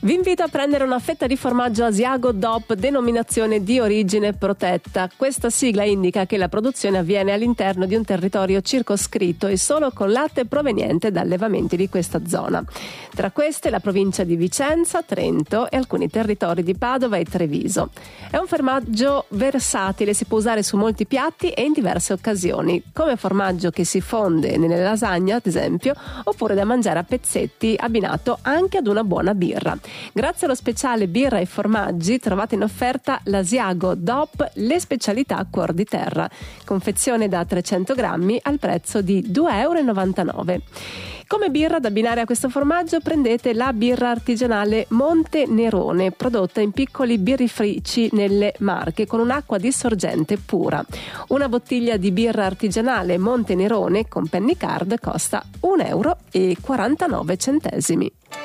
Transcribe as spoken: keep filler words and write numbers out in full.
Vi invito a prendere una fetta di formaggio Asiago D O P denominazione di origine protetta. Questa sigla indica che la produzione avviene all'interno di un territorio circoscritto e solo con latte proveniente da allevamenti di questa zona. Tra queste la provincia di Vicenza, Trento e alcuni territori di Padova e Treviso. È un formaggio versatile, si può usare su molti piatti e in diverse occasioni, come formaggio che si fonde nelle lasagne ad esempio, oppure da mangiare a pezzetti abbinato anche ad una buona birra. Grazie allo speciale birra e formaggi trovate in offerta l'Asiago D O P, le specialità cuor di terra, confezione da trecento grammi al prezzo di due euro e novantanove. Come birra da abbinare a questo formaggio prendete la birra artigianale Monte Nerone, prodotta in piccoli birrifici nelle Marche con un'acqua di sorgente pura. Una bottiglia di birra artigianale Monte Nerone con penny card costa un euro e quarantanove centesimi.